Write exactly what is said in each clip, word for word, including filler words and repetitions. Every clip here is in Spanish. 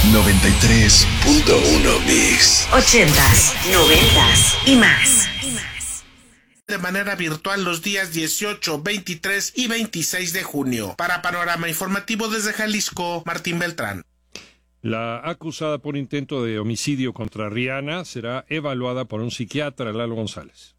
noventa y tres punto uno Mix. Ochentas, noventas y más. De manera virtual los días dieciocho, veintitrés y veintiséis de junio. Para Panorama Informativo desde Jalisco, Martín Beltrán. La acusada por intento de homicidio contra Rihanna será evaluada por un psiquiatra, Lalo González.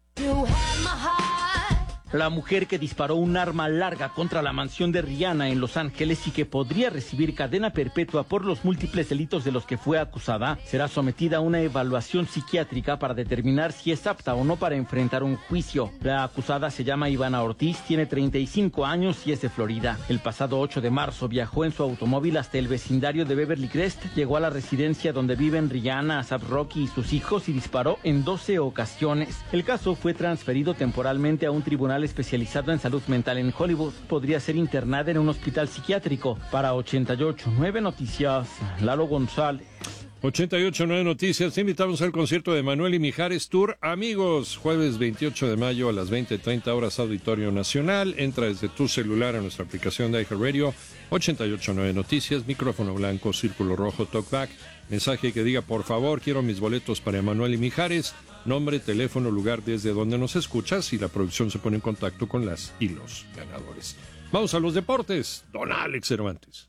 La mujer que disparó un arma larga contra la mansión de Rihanna en Los Ángeles y que podría recibir cadena perpetua por los múltiples delitos de los que fue acusada, será sometida a una evaluación psiquiátrica para determinar si es apta o no para enfrentar un juicio. La acusada se llama Ivana Ortiz, tiene treinta y cinco años y es de Florida. El pasado ocho de marzo viajó en su automóvil hasta el vecindario de Beverly Crest, llegó a la residencia donde viven Rihanna, A$AP Rocky y sus hijos y disparó en doce ocasiones. El caso fue transferido temporalmente a un tribunal especializado en salud mental en Hollywood. Podría ser internada en un hospital psiquiátrico. Para ochenta y ocho punto nueve Noticias, Lalo González. ochenta y ocho punto nueve Noticias, te invitamos al concierto de Manuel y Mijares Tour Amigos, jueves veintiocho de mayo a las veinte treinta horas, Auditorio Nacional. Entra desde tu celular a nuestra aplicación de iHeartRadio. Ochenta y ocho punto nueve Noticias, micrófono blanco, círculo rojo, talkback, mensaje que diga por favor quiero mis boletos para Manuel y Mijares, nombre, teléfono, lugar desde donde nos escuchas y la producción se pone en contacto con las y los ganadores. Vamos a los deportes, don Alex Cervantes.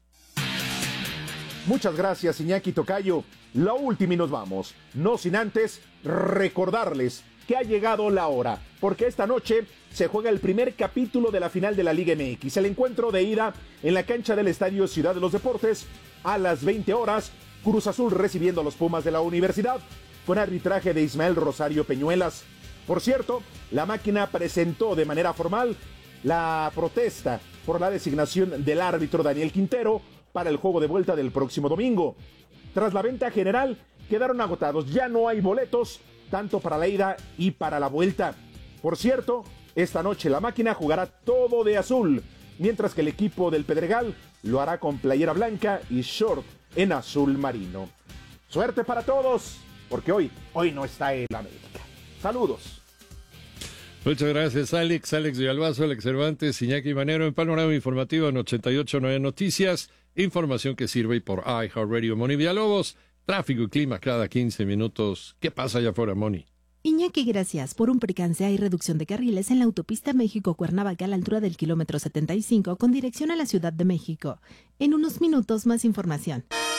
Muchas gracias, Iñaki Tocayo. La última y nos vamos. No sin antes recordarles que ha llegado la hora, porque esta noche se juega el primer capítulo de la final de la Liga M X. El encuentro de ida en la cancha del Estadio Ciudad de los Deportes a las veinte horas. Cruz Azul recibiendo a los Pumas de la Universidad con arbitraje de Ismael Rosario Peñuelas. Por cierto, la máquina presentó de manera formal la protesta por la designación del árbitro Daniel Quintero para el juego de vuelta del próximo domingo. Tras la venta general, quedaron agotados. Ya no hay boletos, tanto para la ida y para la vuelta. Por cierto, esta noche la máquina jugará todo de azul, mientras que el equipo del Pedregal lo hará con playera blanca y short en azul marino. Suerte para todos, porque hoy, hoy no está el América. Saludos. Muchas gracias, Alex. Alex Villalbazo, Alex Cervantes, Iñaki Manero en Panorama Informativo en ochenta y ocho punto nueve Noticias. Información que sirve por iHeartRadio. Moni Villalobos, tráfico y clima cada quince minutos. ¿Qué pasa allá afuera, Moni? Iñaki, gracias. Por un percance hay reducción de carriles en la autopista México-Cuernavaca a la altura del kilómetro setenta y cinco con dirección a la Ciudad de México. En unos minutos más información.